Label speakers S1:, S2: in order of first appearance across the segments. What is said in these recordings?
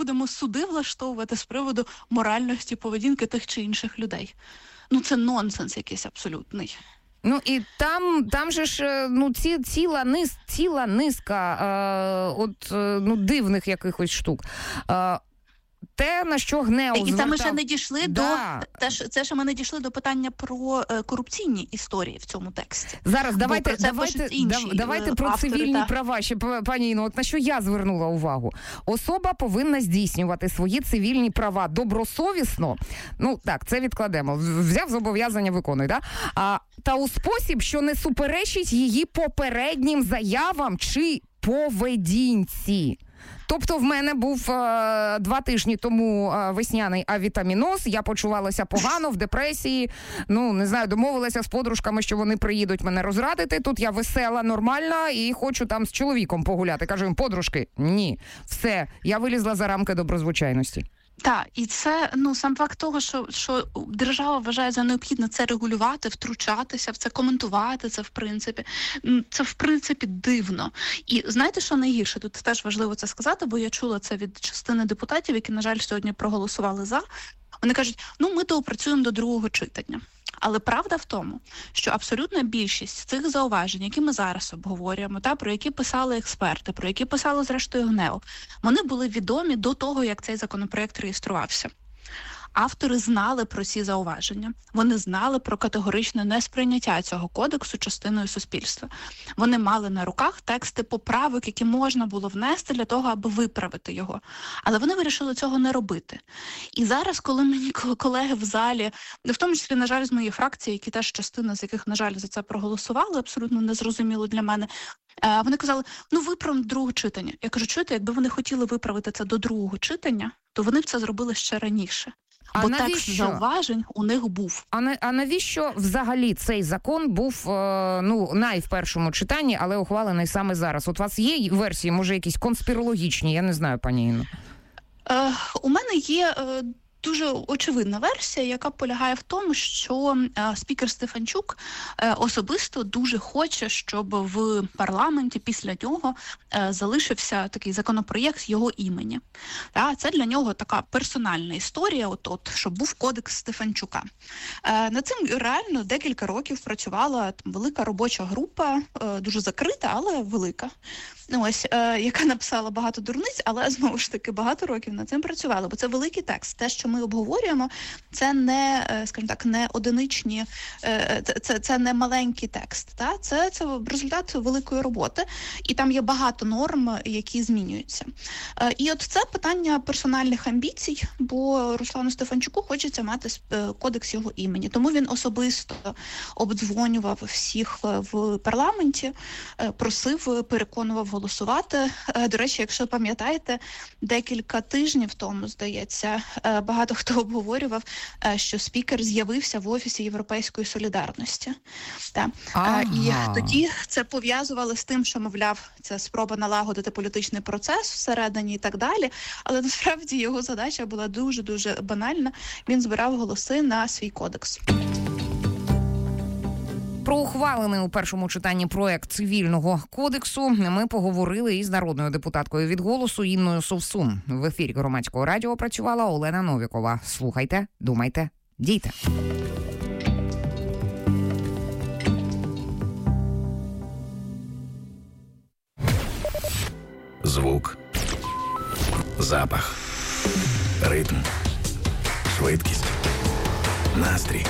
S1: будемо суди влаштовувати з приводу моральності поведінки тих чи інших людей. Ну, це нонсенс якийсь абсолютний.
S2: Ну, і там же ж, ціла низка дивних якихось штук. Те, на що ГНЕУ звертав...
S1: І це ми ще не дійшли ми не дійшли до питання про корупційні історії в цьому тексті.
S2: Зараз, давайте про цивільні права. Ще, пані Інно, от на що я звернула увагу. Особа повинна здійснювати свої цивільні права добросовісно. Ну, так, це відкладемо. Взяв зобов'язання, виконуй, да? Та у спосіб, що не суперечить її попереднім заявам чи поведінці. Тобто в мене був 2 тижні тому весняний авітаміноз, я почувалася погано, в депресії, не знаю, домовилася з подружками, що вони приїдуть мене розрадити, тут я весела, нормальна і хочу там з чоловіком погуляти. Кажу їм, подружки, ні, все, я вилізла за рамки доброзвичайності.
S1: Так, і це, сам факт того, що держава вважає за необхідне це регулювати, втручатися в це, коментувати це, в принципі дивно. І знаєте, що найгірше? Тут теж важливо це сказати, бо я чула це від частини депутатів, які, на жаль, сьогодні проголосували за. Вони кажуть, ми доопрацюємо до другого читання. Але правда в тому, що абсолютна більшість цих зауважень, які ми зараз обговорюємо, про які писали експерти, про які писало зрештою ГНЕУ, вони були відомі до того, як цей законопроект реєструвався. Автори знали про ці зауваження. Вони знали про категоричне несприйняття цього кодексу частиною суспільства. Вони мали на руках тексти поправок, які можна було внести для того, аби виправити його. Але вони вирішили цього не робити. І зараз, коли мені колеги в залі, в тому числі, на жаль, з моєї фракції, які теж частина з яких, на жаль, за це проголосували, абсолютно незрозуміло для мене, вони казали, виправимо до другого читання. Я кажу, чуєте, якби вони хотіли виправити це до другого читання, то вони б це зробили ще раніше. Бо текст зауважень у них був.
S2: А навіщо взагалі цей закон був, в першому читанні, але ухвалений саме зараз? От у вас є версії, може, якісь конспірологічні? Я не знаю, пані Інно.
S1: У мене є дуже очевидна версія, яка полягає в тому, що спікер Стефанчук особисто дуже хоче, щоб в парламенті після нього залишився такий законопроєкт його імені. Це для нього така персональна історія, щоб був кодекс Стефанчука. Над цим реально декілька років працювала велика робоча група, дуже закрита, але велика, яка написала багато дурниць, але, знову ж таки, багато років над цим працювала, бо це великий текст. Те, що ми обговорюємо, це не, скажімо так, не одиничні, це не маленький текст. Це результат великої роботи, і там є багато норм, які змінюються. І от це питання персональних амбіцій, бо Руслану Стефанчуку хочеться мати кодекс його імені. Тому він особисто обдзвонював всіх в парламенті, просив, переконував голосувати. До речі, якщо пам'ятаєте, декілька тижнів тому, здається, багато хто обговорював, що спікер з'явився в Офісі Європейської солідарності. І тоді це пов'язували з тим, що, мовляв, це спроба налагодити політичний процес всередині і так далі. Але насправді його задача була дуже-дуже банальна. Він збирав голоси на свій кодекс.
S2: Про ухвалений у першому читанні проект цивільного кодексу ми поговорили із народною депутаткою від «Голосу» Інною Совсун. В ефірі Громадського радіо працювала Олена Новікова. Слухайте, думайте, дійте.
S3: Звук, запах, ритм, швидкість, настрій,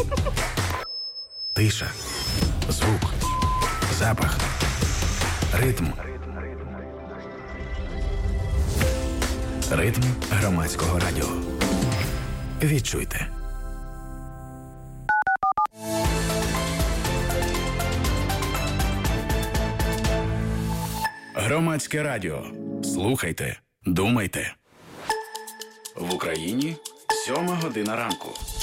S3: тиша, звук, запах, ритм. Ритм Громадського радіо. Відчуйте. Громадське радіо. Слухайте, думайте. В Україні 7 година ранку.